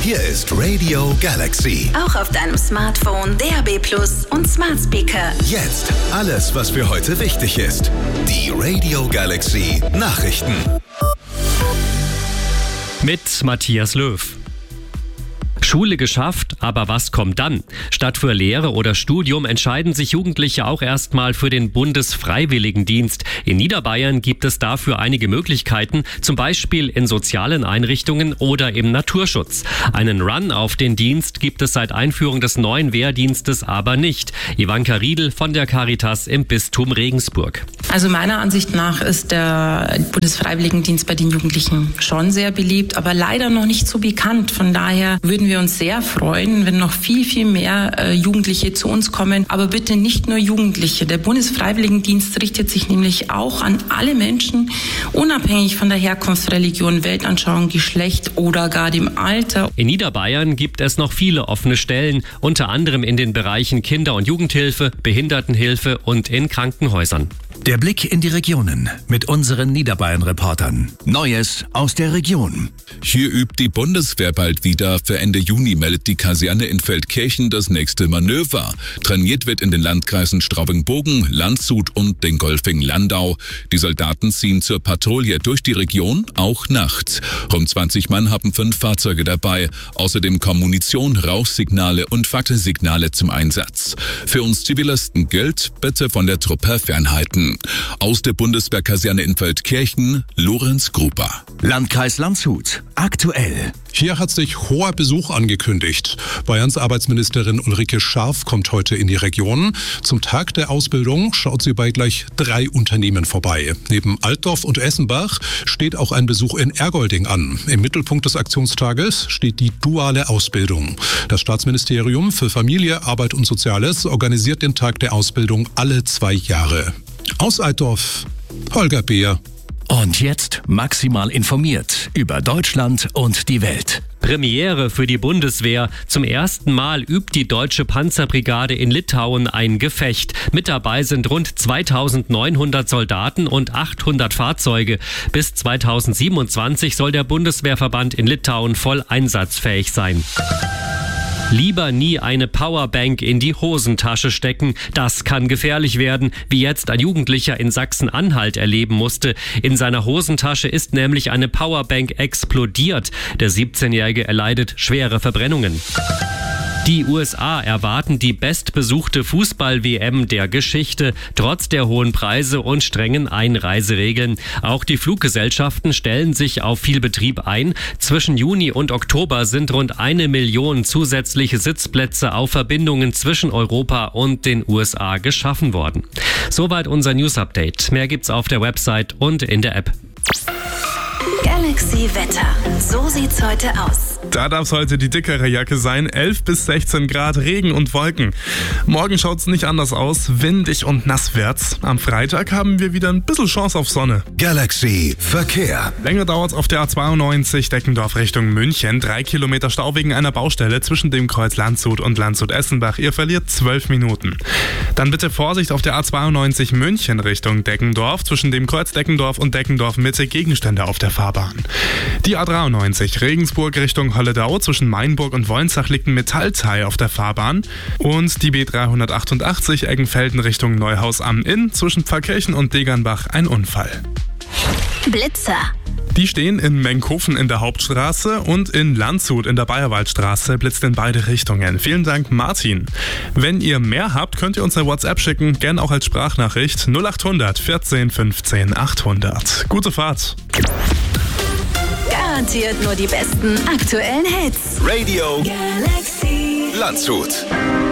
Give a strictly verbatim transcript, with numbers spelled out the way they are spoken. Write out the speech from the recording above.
Hier ist Radio Galaxy. Auch auf deinem Smartphone, D A B Plus und Smart Speaker. Jetzt alles, was für heute wichtig ist. Die Radio Galaxy Nachrichten. Mit Matthias Löw. Schule geschafft, aber was kommt dann? Statt für Lehre oder Studium entscheiden sich Jugendliche auch erstmal für den Bundesfreiwilligendienst. In Niederbayern gibt es dafür einige Möglichkeiten, zum Beispiel in sozialen Einrichtungen oder im Naturschutz. Einen Run auf den Dienst gibt es seit Einführung des neuen Wehrdienstes aber nicht. Ivanka Riedl von der Caritas im Bistum Regensburg. Also meiner Ansicht nach ist der Bundesfreiwilligendienst bei den Jugendlichen schon sehr beliebt, aber leider noch nicht so bekannt. Von daher würden wir uns sehr freuen, wenn noch viel, viel mehr äh, Jugendliche zu uns kommen. Aber bitte nicht nur Jugendliche. Der Bundesfreiwilligendienst richtet sich nämlich auch an alle Menschen, unabhängig von der Herkunft, Religion, Weltanschauung, Geschlecht oder gar dem Alter. In Niederbayern gibt es noch viele offene Stellen, unter anderem in den Bereichen Kinder- und Jugendhilfe, Behindertenhilfe und in Krankenhäusern. Der Blick in die Regionen mit unseren Niederbayern-Reportern. Neues aus der Region. Hier übt die Bundeswehr bald wieder. Für Ende Juni meldet die Kaserne in Feldkirchen das nächste Manöver. Trainiert wird in den Landkreisen Straubing-Bogen, Landshut und Dingolfing-Landau. Die Soldaten ziehen zur Patrouille durch die Region, auch nachts. Rund zwanzig Mann haben fünf Fahrzeuge dabei. Außerdem kommen Munition, Rauchsignale und Fackelsignale zum Einsatz. Für uns Zivilisten gilt, bitte von der Truppe fernhalten. Aus der Bundeswehrkaserne in Feldkirchen, Lorenz Gruber. Landkreis Landshut. Aktuell. Hier hat sich hoher Besuch angekündigt. Bayerns Arbeitsministerin Ulrike Scharf kommt heute in die Region. Zum Tag der Ausbildung schaut sie bei gleich drei Unternehmen vorbei. Neben Altdorf und Essenbach steht auch ein Besuch in Ergolding an. Im Mittelpunkt des Aktionstages steht die duale Ausbildung. Das Staatsministerium für Familie, Arbeit und Soziales organisiert den Tag der Ausbildung alle zwei Jahre. Aus Altdorf, Holger Beer. Und jetzt maximal informiert über Deutschland und die Welt. Premiere für die Bundeswehr. Zum ersten Mal übt die Deutsche Panzerbrigade in Litauen ein Gefecht. Mit dabei sind rund zweitausendneunhundert Soldaten und achthundert Fahrzeuge. Bis zweitausendsiebenundzwanzig soll der Bundeswehrverband in Litauen voll einsatzfähig sein. Lieber nie eine Powerbank in die Hosentasche stecken. Das kann gefährlich werden, wie jetzt ein Jugendlicher in Sachsen-Anhalt erleben musste. In seiner Hosentasche ist nämlich eine Powerbank explodiert. Der siebzehnjährige erleidet schwere Verbrennungen. Die U S A erwarten die bestbesuchte Fußball-W M der Geschichte, trotz der hohen Preise und strengen Einreiseregeln. Auch die Fluggesellschaften stellen sich auf viel Betrieb ein. Zwischen Juni und Oktober sind rund eine Million zusätzliche Sitzplätze auf Verbindungen zwischen Europa und den U S A geschaffen worden. Soweit unser News-Update. Mehr gibt's auf der Website und in der App. Galaxy Wetter. So sieht's heute aus. Da darf es heute die dickere Jacke sein. elf bis sechzehn Grad, Regen und Wolken. Morgen schaut es nicht anders aus. Windig und nass wird's. Am Freitag haben wir wieder ein bisschen Chance auf Sonne. Galaxy Verkehr. Länger dauert's auf der A zweiundneunzig Deckendorf Richtung München. Drei Kilometer Stau wegen einer Baustelle zwischen dem Kreuz Landshut und Landshut-Essenbach. Ihr verliert zwölf Minuten. Dann bitte Vorsicht auf der A zweiundneunzig München Richtung Deckendorf. Zwischen dem Kreuz Deckendorf und Deckendorf Mitte Gegenstände auf der Fahrbahn. Die A dreiundneunzig Regensburg Richtung Holledau. Zwischen Mainburg und Wolnsach liegt ein Metallteil auf der Fahrbahn. Und die B dreihundertachtundachtzig Eggenfelden Richtung Neuhaus am Inn. Zwischen Pfarrkirchen und Degernbach ein Unfall. Blitzer. Die stehen in Menkhofen in der Hauptstraße und in Landshut in der Bayerwaldstraße, blitzt in beide Richtungen. Vielen Dank, Martin. Wenn ihr mehr habt, könnt ihr uns eine WhatsApp schicken, gern auch als Sprachnachricht null achthundert vierzehn fünfzehn achthundert. Gute Fahrt. Garantiert nur die besten aktuellen Hits. Radio Galaxy Landshut.